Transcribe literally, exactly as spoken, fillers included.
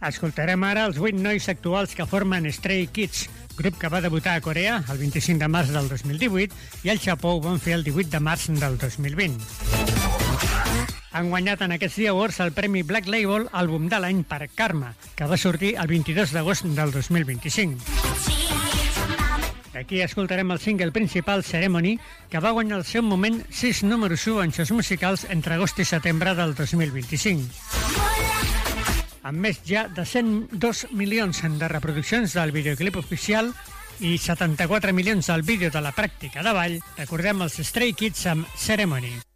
Escoltarem ara els vuit nois actuals que formen Stray Kids, grup que va debutar a Corea el vint-i-cinc de març del dos mil divuit i al Japó ho van fer el divuit de març del dos mil vint. Han guanyat en aquests The Awards el premi Black Label Àlbum de l'any per Karma, que va sortir el vint-i-dos d'agost del dos mil vint-i-cinc. Aquí escoltarem el single principal, Ceremony, que va guanyar al seu moment sis números u en shows musicals entre agost i setembre del dos mil vint-i-cinc. Amb més ja de cent dos milions de reproduccions del videoclip oficial i setanta-quatre milions del vídeo de la pràctica de ball, recordem els Stray Kids amb Ceremony.